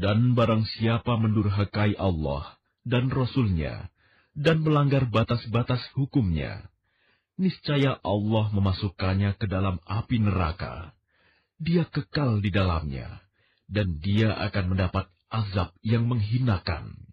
Dan barang siapa mendurhakai Allah dan Rasul-Nya dan melanggar batas-batas hukumnya, niscaya Allah memasukkannya ke dalam api neraka. Dia kekal di dalamnya, dan dia akan mendapat azab yang menghinakan.